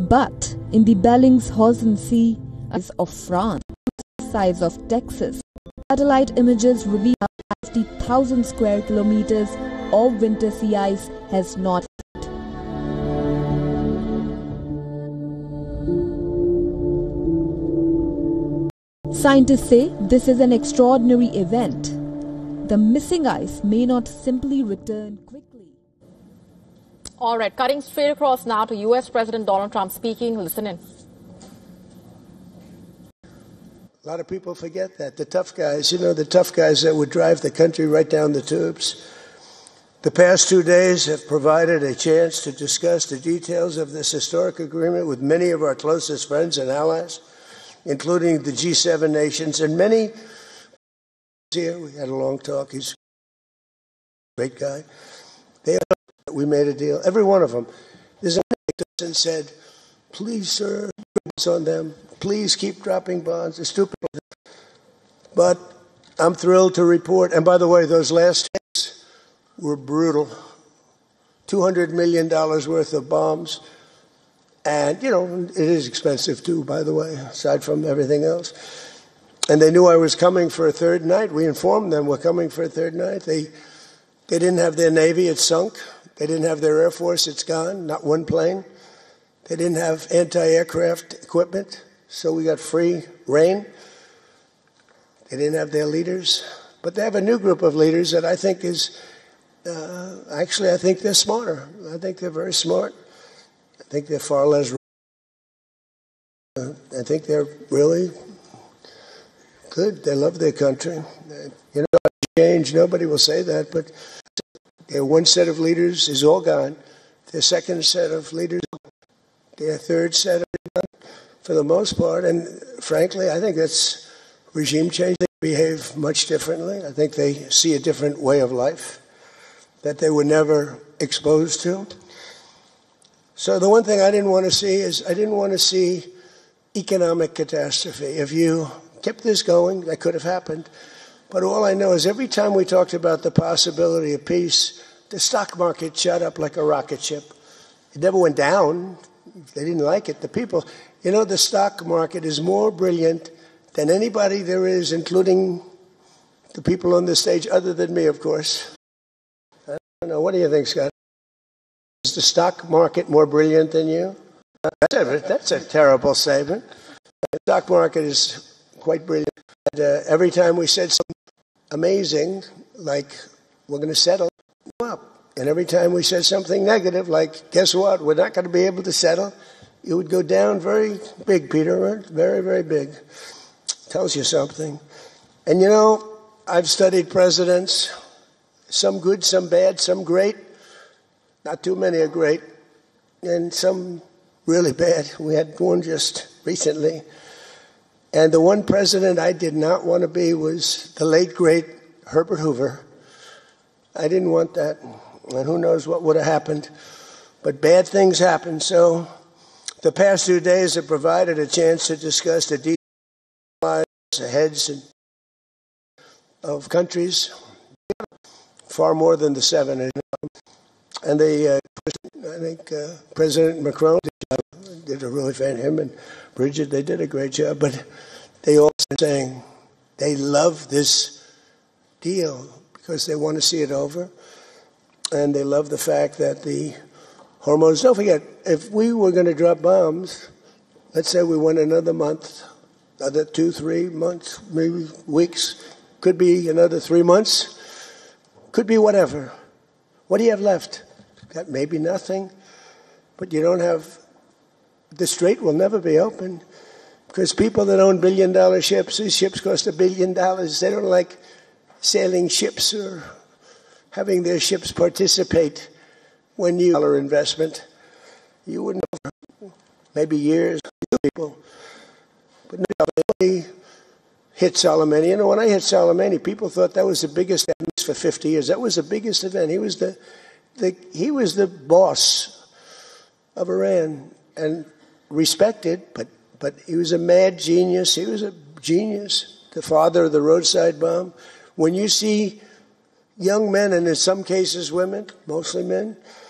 But in the Bellingshausen Sea of France, the size of Texas, satellite images reveal 50,000 square kilometers of winter sea ice has not hit. Scientists say this is an extraordinary event. The missing ice may not simply return quickly. All right, cutting straight across now to U.S. President Donald Trump speaking. Listen in. A lot of people forget that. The tough guys, the tough guys that would drive the country right down the tubes. The past 2 days have provided a chance to discuss the details of this historic agreement with many of our closest friends and allies, including the G7 nations and many here. We had a long talk. He's a great guy. We made a deal. Every one of them. There's a man that said, please, sir, on them. Please keep dropping bonds. It's stupid. But I'm thrilled to report, and by the way, those last hits were brutal. $200 million worth of bombs. And, it is expensive too, by the way, aside from everything else. And they knew I was coming for a third night. We informed them we're coming for a third night. They didn't have their Navy. It's sunk. They didn't have their Air Force. It's gone. Not one plane. They didn't have anti-aircraft equipment. So we got free reign. They didn't have their leaders. But they have a new group of leaders that I think is, I think they're smarter. I think they're very smart. I think they're far less. I think they're really good. They love their country. Change. Nobody will say that, but their one set of leaders is all gone. Their second set of leaders, their third set of for the most part. And frankly, I think that's regime change. They behave much differently. I think they see a different way of life that they were never exposed to. So the one thing I didn't want to see is I didn't want to see economic catastrophe. If you kept this going, that could have happened. But all I know is every time we talked about the possibility of peace, the stock market shot up like a rocket ship. It never went down. They didn't like it. The people, the stock market is more brilliant than anybody there is, including the people on the stage, other than me, of course. I don't know. What do you think, Scott? Is the stock market more brilliant than you? That's a terrible statement. The stock market is quite brilliant. And, every time we said something amazing, like we're going to settle up, and every time we said something negative, like guess what, we're not going to be able to settle, it would go down very big, Peter, right? Very, very big. Tells you something. And I've studied presidents, some good, some bad, some great. Not too many are great, and some really bad. We had one just recently. And the one president I did not want to be was the late, great Herbert Hoover. I didn't want that. And who knows what would have happened. But bad things happen. So the past 2 days have provided a chance to discuss the details, the heads of countries, far more than the 7. And I think President Macron did a really fan. Him and Bridget, they did a great job. But they all saying they love this deal because they want to see it over. And they love the fact that the hormones, don't forget, if we were going to drop bombs, let's say we went another month, another 2-3 months, maybe weeks, could be another 3 months, could be whatever. What do you have left? Got maybe nothing, but you don't have, the strait will never be open because people that own billion-dollar ships, these ships cost $1 billion. They don't like sailing ships or having their ships participate when you dollar investment. You wouldn't know, maybe years, people. But nobody hit Soleimani. When I hit Soleimani, people thought that was the biggest event for 50 years. That was the biggest event. He was the boss of Iran and respected, but he was a mad genius. He was a genius, the father of the roadside bomb. When you see young men, and in some cases women, mostly men,